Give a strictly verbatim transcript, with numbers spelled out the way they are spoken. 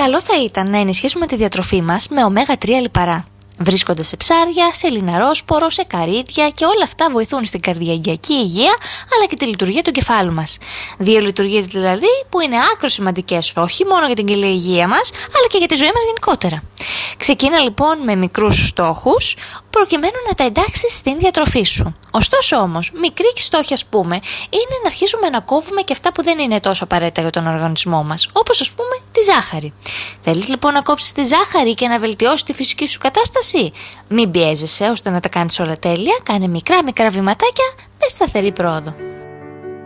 Καλό θα ήταν να ενισχύσουμε τη διατροφή μας με ωμέγα τρία λιπαρά. Βρίσκονται σε ψάρια, σε λιναρόσπορο, σε καρύδια και όλα αυτά βοηθούν στην καρδιαγγειακή υγεία αλλά και τη λειτουργία του κεφάλου μας. Δύο λειτουργίες δηλαδή που είναι άκρως σημαντικές όχι μόνο για την καλή υγεία μας αλλά και για τη ζωή μας γενικότερα. Ξεκίνα λοιπόν με μικρούς στόχους προκειμένου να τα εντάξεις στην διατροφή σου. Ωστόσο όμως, μικρή στόχη ας πούμε είναι να αρχίσουμε να κόβουμε και αυτά που δεν είναι τόσο απαραίτητα για τον οργανισμό μας, όπως ας πούμε τη ζάχαρη. Θέλεις λοιπόν να κόψεις τη ζάχαρη και να βελτιώσεις τη φυσική σου κατάσταση? Μην πιέζεσαι ώστε να τα κάνεις όλα τέλεια, κάνε μικρά μικρά βηματάκια με σταθερή πρόοδο.